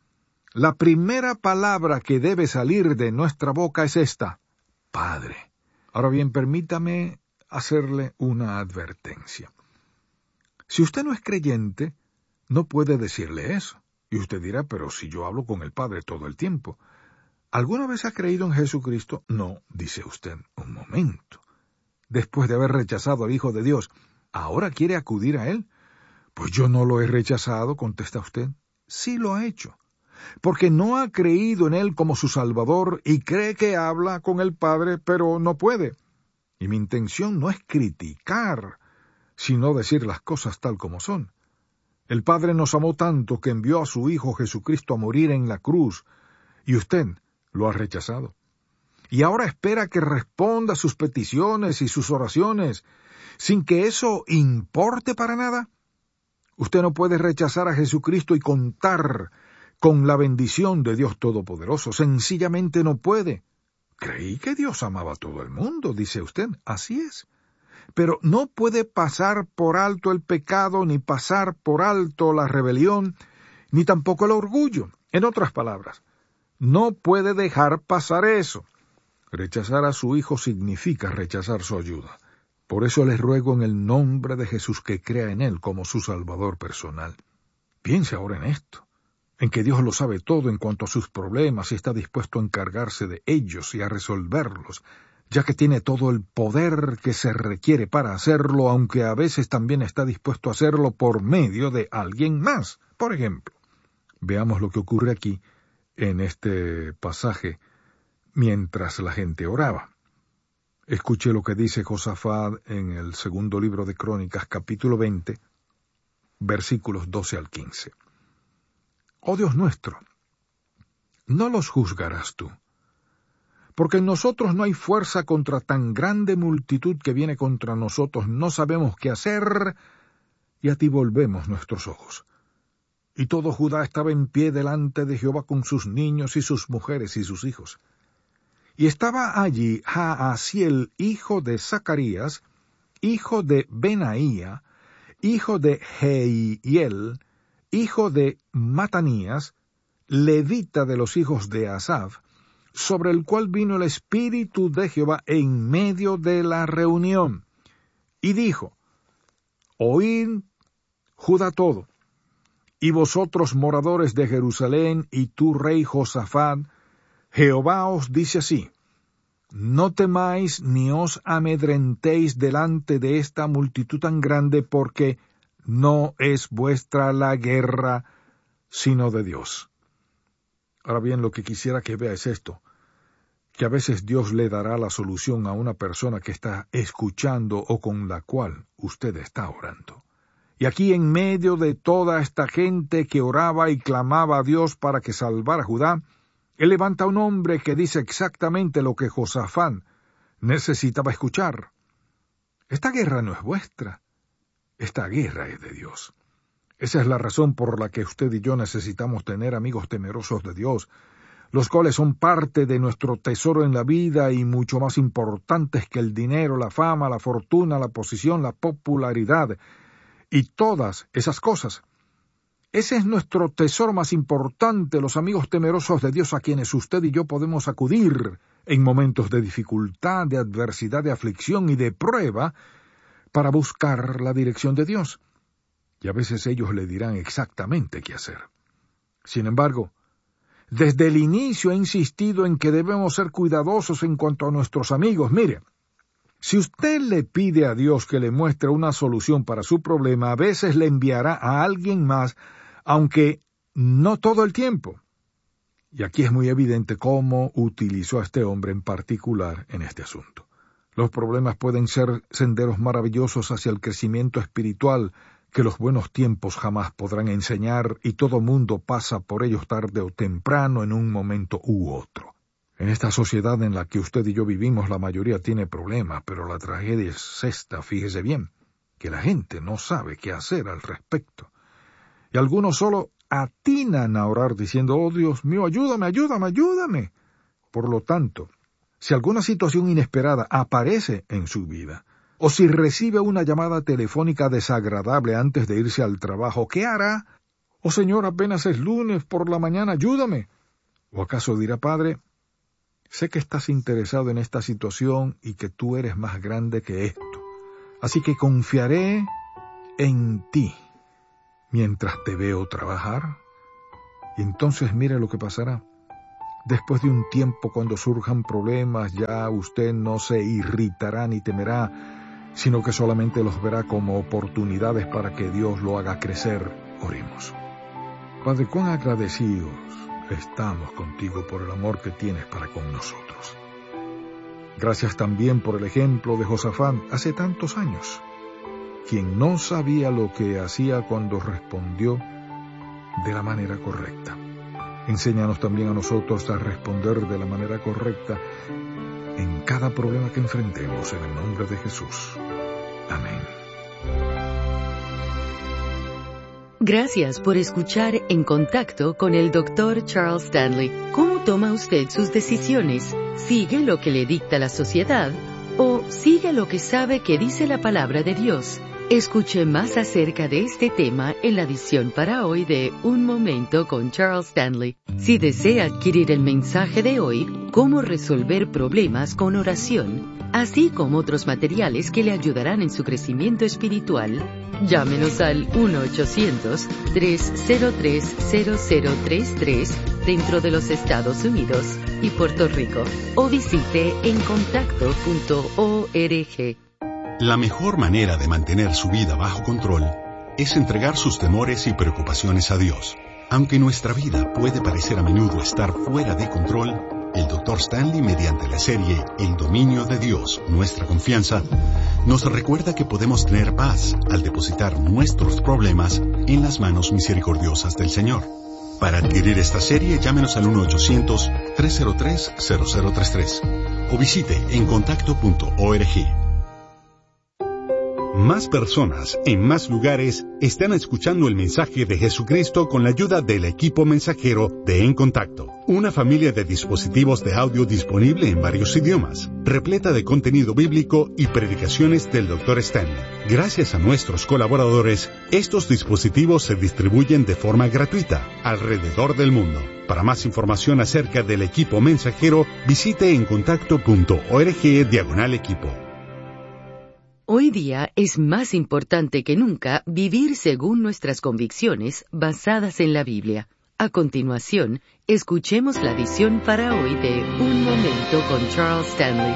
la primera palabra que debe salir de nuestra boca es esta: Padre. Ahora bien, permítame hacerle una advertencia. Si usted no es creyente, no puede decirle eso. Y usted dirá, pero si yo hablo con el Padre todo el tiempo. ¿Alguna vez ha creído en Jesucristo? No, dice usted. Un momento. Después de haber rechazado al Hijo de Dios, ¿ahora quiere acudir a Él? Pues yo no lo he rechazado, contesta usted. Sí lo ha hecho, porque no ha creído en Él como su Salvador y cree que habla con el Padre, pero no puede. Y mi intención no es criticar, sino decir las cosas tal como son. El Padre nos amó tanto que envió a su Hijo Jesucristo a morir en la cruz, y usted lo ha rechazado. Y ahora espera que responda sus peticiones y sus oraciones, sin que eso importe para nada. Usted no puede rechazar a Jesucristo y contar con la bendición de Dios Todopoderoso. Sencillamente no puede. Creí que Dios amaba a todo el mundo, dice usted. Así es. Pero no puede pasar por alto el pecado, ni pasar por alto la rebelión, ni tampoco el orgullo. En otras palabras, no puede dejar pasar eso. Rechazar a su Hijo significa rechazar su ayuda. Por eso les ruego en el nombre de Jesús que crea en Él como su Salvador personal. Piense ahora en esto, en que Dios lo sabe todo en cuanto a sus problemas y está dispuesto a encargarse de ellos y a resolverlos, ya que tiene todo el poder que se requiere para hacerlo, aunque a veces también está dispuesto a hacerlo por medio de alguien más. Por ejemplo, veamos lo que ocurre aquí en este pasaje mientras la gente oraba. Escuche lo que dice Josafat en el segundo libro de Crónicas, capítulo 20, versículos 12 al 15. Oh Dios nuestro, no los juzgarás tú, porque en nosotros no hay fuerza contra tan grande multitud que viene contra nosotros, no sabemos qué hacer, y a ti volvemos nuestros ojos. Y todo Judá estaba en pie delante de Jehová con sus niños y sus mujeres y sus hijos. Y estaba allí Jaasiel, hijo de Zacarías, hijo de Benaía, hijo de Jehiel, hijo de Matanías, levita de los hijos de Asaf, sobre el cual vino el Espíritu de Jehová en medio de la reunión. Y dijo: Oíd, Judá todo, y vosotros moradores de Jerusalén, y tú, rey Josafat, Jehová os dice así: no temáis ni os amedrentéis delante de esta multitud tan grande, porque no es vuestra la guerra, sino de Dios. Ahora bien, lo que quisiera que vea es esto, que a veces Dios le dará la solución a una persona que está escuchando o con la cual usted está orando. Y aquí, en medio de toda esta gente que oraba y clamaba a Dios para que salvara a Judá, Él levanta a un hombre que dice exactamente lo que Josafat necesitaba escuchar. Esta guerra no es vuestra, esta guerra es de Dios. Esa es la razón por la que usted y yo necesitamos tener amigos temerosos de Dios, los cuales son parte de nuestro tesoro en la vida y mucho más importantes que el dinero, la fama, la fortuna, la posición, la popularidad y todas esas cosas. Ese es nuestro tesoro más importante, los amigos temerosos de Dios a quienes usted y yo podemos acudir en momentos de dificultad, de adversidad, de aflicción y de prueba para buscar la dirección de Dios. Y a veces ellos le dirán exactamente qué hacer. Sin embargo, desde el inicio he insistido en que debemos ser cuidadosos en cuanto a nuestros amigos. Mire, si usted le pide a Dios que le muestre una solución para su problema, a veces le enviará a alguien más, aunque no todo el tiempo. Y aquí es muy evidente cómo utilizó a este hombre en particular en este asunto. Los problemas pueden ser senderos maravillosos hacia el crecimiento espiritual que los buenos tiempos jamás podrán enseñar, y todo mundo pasa por ellos tarde o temprano en un momento u otro. En esta sociedad en la que usted y yo vivimos, la mayoría tiene problemas, pero la tragedia es esta, fíjese bien, que la gente no sabe qué hacer al respecto. Y algunos solo atinan a orar diciendo: oh Dios mío, ayúdame, ayúdame, ayúdame. Por lo tanto, si alguna situación inesperada aparece en su vida, o si recibe una llamada telefónica desagradable antes de irse al trabajo, ¿qué hará? «Oh Señor, apenas es lunes por la mañana, ayúdame». ¿O acaso dirá: «Padre, sé que estás interesado en esta situación y que tú eres más grande que esto, así que confiaré en ti mientras te veo trabajar»? Y entonces mire lo que pasará. Después de un tiempo, cuando surjan problemas, ya usted no se irritará ni temerá, sino que solamente los verá como oportunidades para que Dios lo haga crecer. Oremos. Padre, cuán agradecidos estamos contigo por el amor que tienes para con nosotros. Gracias también por el ejemplo de Josafat hace tantos años, quien no sabía lo que hacía cuando respondió de la manera correcta. Enséñanos también a nosotros a responder de la manera correcta en cada problema que enfrentemos, en el nombre de Jesús. Amén. Gracias por escuchar En Contacto con el Dr. Charles Stanley. ¿Cómo toma usted sus decisiones? ¿Sigue lo que le dicta la sociedad o sigue lo que sabe que dice la palabra de Dios? Escuche más acerca de este tema en la edición para hoy de Un Momento con Charles Stanley. Si desea adquirir el mensaje de hoy, Cómo resolver problemas con oración, así como otros materiales que le ayudarán en su crecimiento espiritual, llámenos al 1-800-303-0033 dentro de los Estados Unidos y Puerto Rico, o visite encontacto.org. La mejor manera de mantener su vida bajo control es entregar sus temores y preocupaciones a Dios. Aunque nuestra vida puede parecer a menudo estar fuera de control, el Dr. Stanley, mediante la serie El dominio de Dios, nuestra confianza, nos recuerda que podemos tener paz al depositar nuestros problemas en las manos misericordiosas del Señor. Para adquirir esta serie, llámenos al 1-800-303-0033 o visite encontacto.org. Más personas, en más lugares, están escuchando el mensaje de Jesucristo con la ayuda del equipo mensajero de En Contacto, una familia de dispositivos de audio disponible en varios idiomas, repleta de contenido bíblico y predicaciones del Dr. Stanley. Gracias a nuestros colaboradores, estos dispositivos se distribuyen de forma gratuita alrededor del mundo. Para más información acerca del equipo mensajero, visite encontacto.org/equipo. Hoy día es más importante que nunca vivir según nuestras convicciones basadas en la Biblia. A continuación, escuchemos la edición para hoy de Un Momento con Charles Stanley.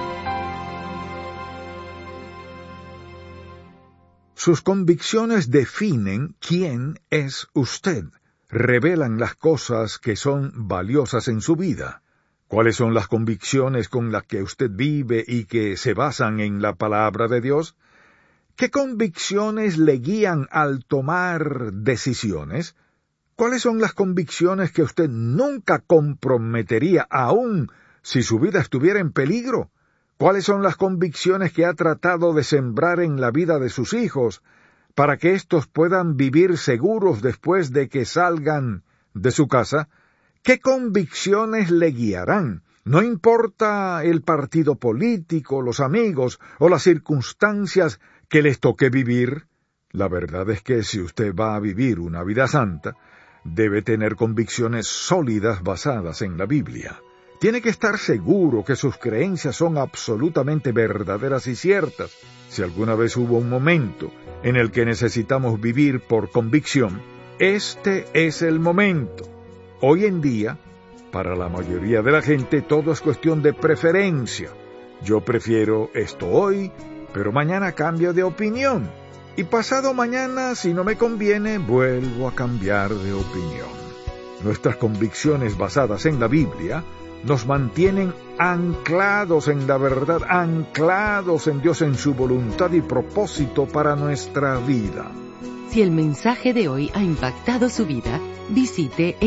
Sus convicciones definen quién es usted, revelan las cosas que son valiosas en su vida. ¿Cuáles son las convicciones con las que usted vive y que se basan en la palabra de Dios? ¿Qué convicciones le guían al tomar decisiones? ¿Cuáles son las convicciones que usted nunca comprometería aún si su vida estuviera en peligro? ¿Cuáles son las convicciones que ha tratado de sembrar en la vida de sus hijos para que éstos puedan vivir seguros después de que salgan de su casa? ¿Qué convicciones le guiarán? No importa el partido político, los amigos o las circunstancias que les toque vivir. La verdad es que si usted va a vivir una vida santa, debe tener convicciones sólidas basadas en la Biblia. Tiene que estar seguro que sus creencias son absolutamente verdaderas y ciertas. Si alguna vez hubo un momento en el que necesitamos vivir por convicción, este es el momento. Hoy en día, para la mayoría de la gente, todo es cuestión de preferencia. Yo prefiero esto hoy, pero mañana cambio de opinión. Y pasado mañana, si no me conviene, vuelvo a cambiar de opinión. Nuestras convicciones basadas en la Biblia nos mantienen anclados en la verdad, anclados en Dios, en su voluntad y propósito para nuestra vida. Si el mensaje de hoy ha impactado su vida, visite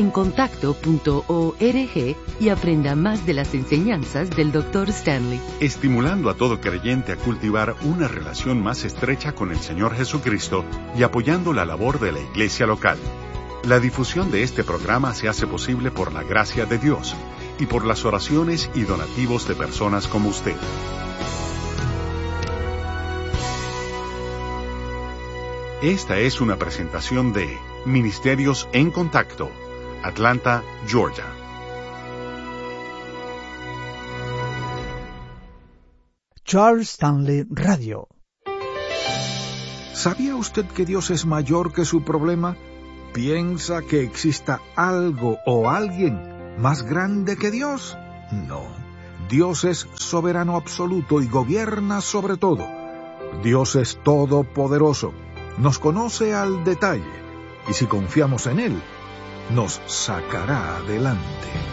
encontacto.org y aprenda más de las enseñanzas del Dr. Stanley. Estimulando a todo creyente a cultivar una relación más estrecha con el Señor Jesucristo y apoyando la labor de la iglesia local. La difusión de este programa se hace posible por la gracia de Dios y por las oraciones y donativos de personas como usted. Esta es una presentación de Ministerios en Contacto, Atlanta, Georgia. Charles Stanley Radio. ¿Sabía usted que Dios es mayor que su problema? ¿Piensa que exista algo o alguien más grande que Dios? No. Dios es soberano absoluto y gobierna sobre todo. Dios es todopoderoso, nos conoce al detalle, y si confiamos en Él, nos sacará adelante.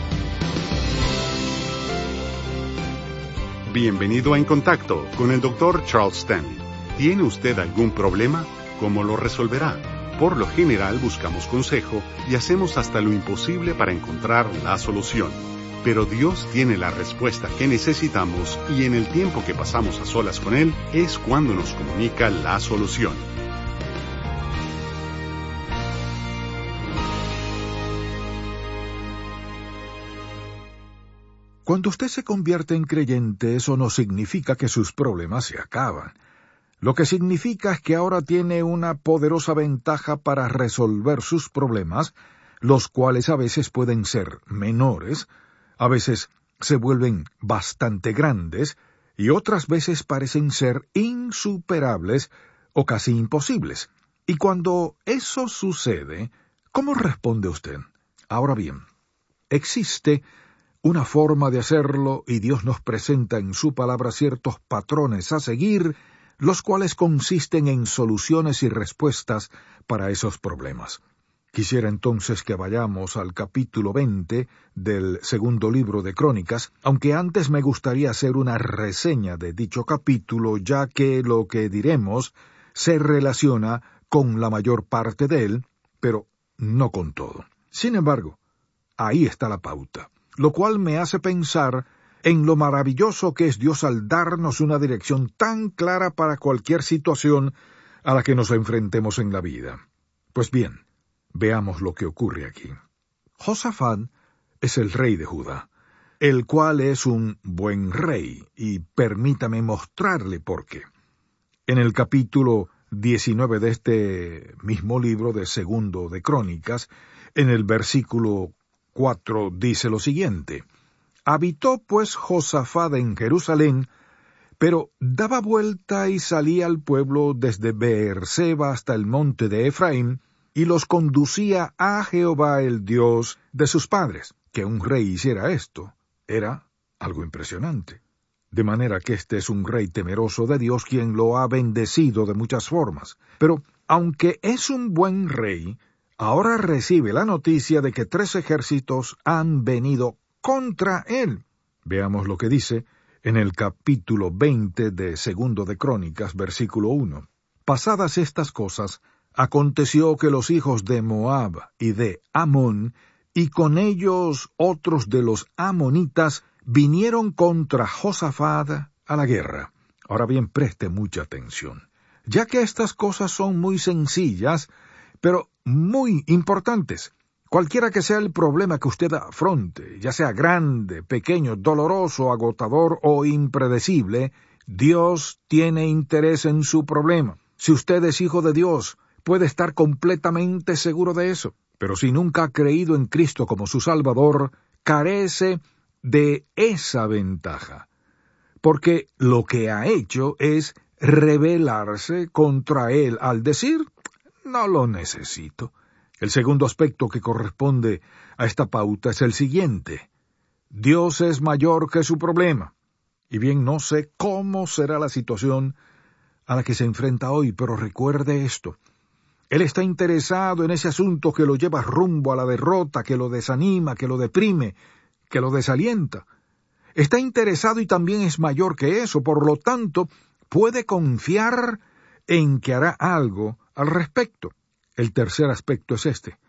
Bienvenido a En Contacto con el Dr. Charles Stanley. ¿Tiene usted algún problema? ¿Cómo lo resolverá? Por lo general buscamos consejo y hacemos hasta lo imposible para encontrar la solución. Pero Dios tiene la respuesta que necesitamos y en el tiempo que pasamos a solas con Él es cuando nos comunica la solución. Cuando usted se convierte en creyente, eso no significa que sus problemas se acaban. Lo que significa es que ahora tiene una poderosa ventaja para resolver sus problemas, los cuales a veces pueden ser menores, a veces se vuelven bastante grandes y otras veces parecen ser insuperables o casi imposibles. Y cuando eso sucede, ¿cómo responde usted? Ahora bien, existe una forma de hacerlo y Dios nos presenta en su palabra ciertos patrones a seguir, los cuales consisten en soluciones y respuestas para esos problemas. Quisiera entonces que vayamos al capítulo 20 del segundo libro de Crónicas, aunque antes me gustaría hacer una reseña de dicho capítulo, ya que lo que diremos se relaciona con la mayor parte de él, pero no con todo. Sin embargo, ahí está la pauta, lo cual me hace pensar en lo maravilloso que es Dios al darnos una dirección tan clara para cualquier situación a la que nos enfrentemos en la vida. Pues bien, veamos lo que ocurre aquí. Josafat es el rey de Judá, el cual es un buen rey, y permítame mostrarle por qué. En el capítulo 19 de este mismo libro de Segundo de Crónicas, en el versículo 4 dice lo siguiente: Habitó pues Josafat en Jerusalén, pero daba vuelta y salía al pueblo desde Beerseba hasta el monte de Efraín, y los conducía a Jehová el Dios de sus padres. Que un rey hiciera esto era algo impresionante. De manera que este es un rey temeroso de Dios, quien lo ha bendecido de muchas formas. Pero, aunque es un buen rey, ahora recibe la noticia de que 3 ejércitos han venido contra él. Veamos lo que dice en el capítulo 20 de Segundo de Crónicas, versículo 1. Pasadas estas cosas, aconteció que los hijos de Moab y de Amón, y con ellos otros de los amonitas, vinieron contra Josafat a la guerra. Ahora bien, preste mucha atención, ya que estas cosas son muy sencillas, pero muy importantes. Cualquiera que sea el problema que usted afronte, ya sea grande, pequeño, doloroso, agotador o impredecible, Dios tiene interés en su problema. Si usted es hijo de Dios, puede estar completamente seguro de eso. Pero si nunca ha creído en Cristo como su Salvador, carece de esa ventaja. Porque lo que ha hecho es rebelarse contra Él al decir, no lo necesito. El segundo aspecto que corresponde a esta pauta es el siguiente: Dios es mayor que su problema. Y bien, no sé cómo será la situación a la que se enfrenta hoy, pero recuerde esto: Él está interesado en ese asunto que lo lleva rumbo a la derrota, que lo desanima, que lo deprime, que lo desalienta. Está interesado y también es mayor que eso, por lo tanto, puede confiar en que hará algo al respecto. El tercer aspecto es este: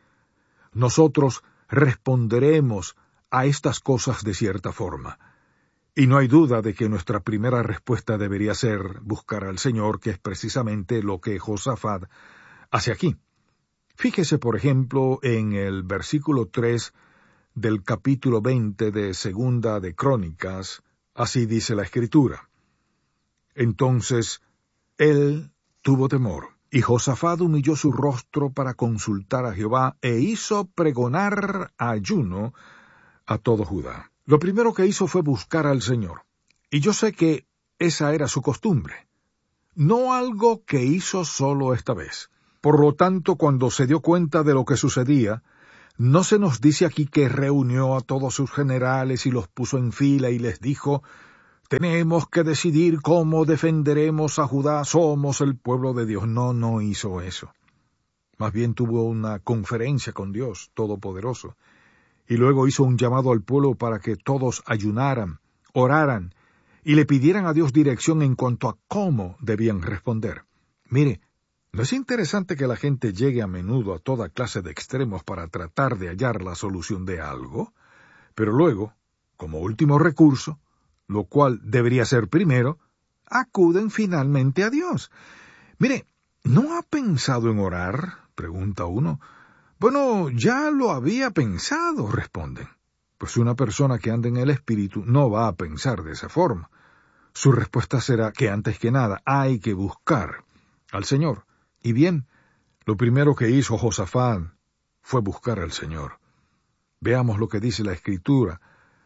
nosotros responderemos a estas cosas de cierta forma. Y no hay duda de que nuestra primera respuesta debería ser buscar al Señor, que es precisamente lo que Josafat hace aquí. Fíjese, por ejemplo, en el versículo 3 del capítulo 20 de Segunda de Crónicas, así dice la Escritura. Entonces él tuvo temor Y Josafat humilló su rostro para consultar a Jehová e hizo pregonar ayuno a todo Judá. Lo primero que hizo fue buscar al Señor. Y yo sé que esa era su costumbre, no algo que hizo solo esta vez. Por lo tanto, cuando se dio cuenta de lo que sucedía, no se nos dice aquí que reunió a todos sus generales y los puso en fila y les dijo: tenemos que decidir cómo defenderemos a Judá, somos el pueblo de Dios. No hizo eso. Más bien tuvo una conferencia con Dios Todopoderoso, y luego hizo un llamado al pueblo para que todos ayunaran, oraran, y le pidieran a Dios dirección en cuanto a cómo debían responder. Mire, ¿no es interesante que la gente llegue a menudo a toda clase de extremos para tratar de hallar la solución de algo? Pero luego, como último recurso, lo cual debería ser primero, acuden finalmente a Dios. Mire, ¿no ha pensado en orar?, pregunta uno. Bueno, ya lo había pensado, responden. Pues una persona que anda en el Espíritu no va a pensar de esa forma. Su respuesta será que antes que nada hay que buscar al Señor. Y bien, lo primero que hizo Josafat fue buscar al Señor. Veamos lo que dice la Escritura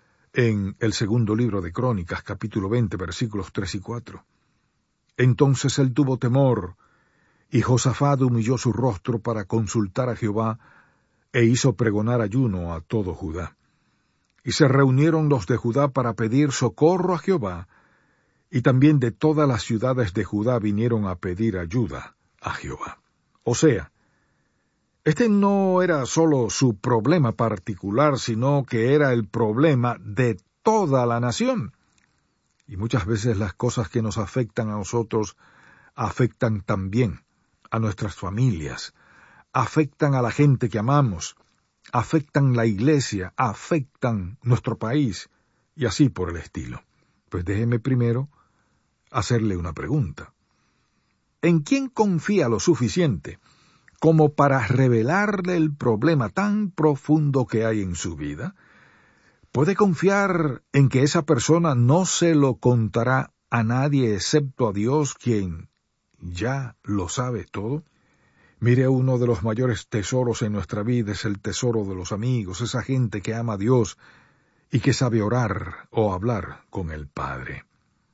en el segundo libro de Crónicas, capítulo 20, versículos 3 y 4. Entonces él tuvo temor, y Josafat humilló su rostro para consultar a Jehová, e hizo pregonar ayuno a todo Judá. Y se reunieron los de Judá para pedir socorro a Jehová, y también de todas las ciudades de Judá vinieron a pedir ayuda a Jehová. O sea, este no era solo su problema particular, sino que era el problema de toda la nación. Y muchas veces las cosas que nos afectan a nosotros afectan también a nuestras familias, afectan a la gente que amamos, afectan la iglesia, afectan nuestro país, y así por el estilo. Pues déjeme primero hacerle una pregunta. ¿En quién confía lo suficiente como para revelarle el problema tan profundo que hay en su vida? ¿Puede confiar en que esa persona no se lo contará a nadie excepto a Dios, quien ya lo sabe todo? Mire, uno de los mayores tesoros en nuestra vida es el tesoro de los amigos, esa gente que ama a Dios y que sabe orar o hablar con el Padre.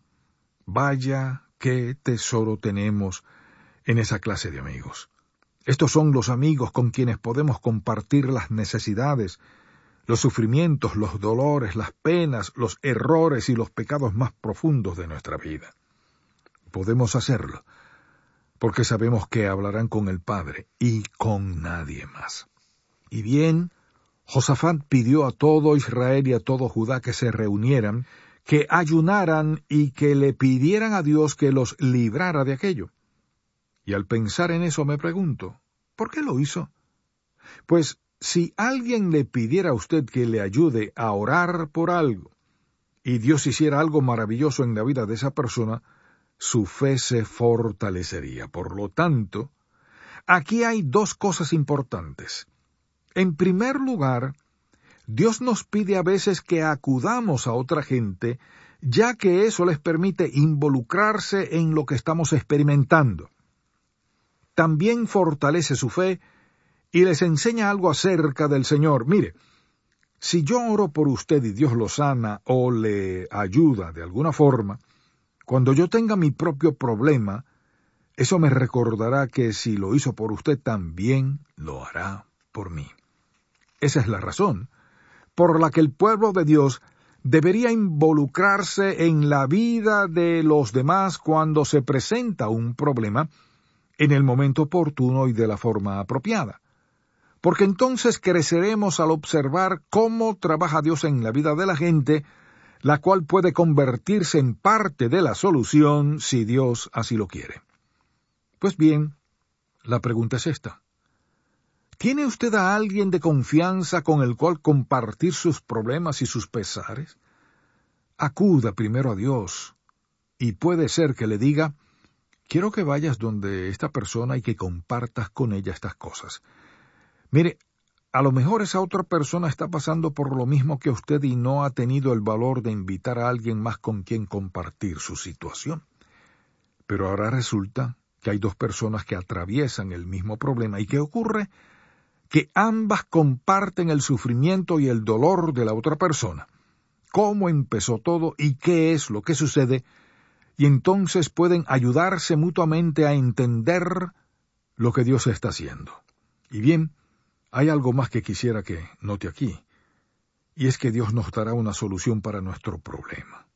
Vaya, qué tesoro tenemos en esa clase de amigos. Estos son los amigos con quienes podemos compartir las necesidades, los sufrimientos, los dolores, las penas, los errores y los pecados más profundos de nuestra vida. Podemos hacerlo porque sabemos que hablarán con el Padre y con nadie más. Y bien, Josafat pidió a todo Israel y a todo Judá que se reunieran, que ayunaran y que le pidieran a Dios que los librara de aquello. Y al pensar en eso me pregunto, ¿por qué lo hizo? Pues si alguien le pidiera a usted que le ayude a orar por algo, y Dios hiciera algo maravilloso en la vida de esa persona, su fe se fortalecería. Por lo tanto, aquí hay dos cosas importantes. En primer lugar, Dios nos pide a veces que acudamos a otra gente, ya que eso les permite involucrarse en lo que estamos experimentando. También fortalece su fe y les enseña algo acerca del Señor. Mire, si yo oro por usted y Dios lo sana o le ayuda de alguna forma, cuando yo tenga mi propio problema, eso me recordará que si lo hizo por usted, también lo hará por mí. Esa es la razón por la que el pueblo de Dios debería involucrarse en la vida de los demás cuando se presenta un problema en el momento oportuno y de la forma apropiada. Porque entonces creceremos al observar cómo trabaja Dios en la vida de la gente, la cual puede convertirse en parte de la solución si Dios así lo quiere. Pues bien, la pregunta es esta. ¿Tiene usted a alguien de confianza con el cual compartir sus problemas y sus pesares? Acuda primero a Dios, y puede ser que le diga, quiero que vayas donde esta persona y que compartas con ella estas cosas. Mire, a lo mejor esa otra persona está pasando por lo mismo que usted y no ha tenido el valor de invitar a alguien más con quien compartir su situación. Pero ahora resulta que hay dos personas que atraviesan el mismo problema. ¿Y qué ocurre? Que ambas comparten el sufrimiento y el dolor de la otra persona. ¿Cómo empezó todo y qué es lo que sucede? Y entonces pueden ayudarse mutuamente a entender lo que Dios está haciendo. Y bien, hay algo más que quisiera que note aquí, y es que Dios nos dará una solución para nuestro problema.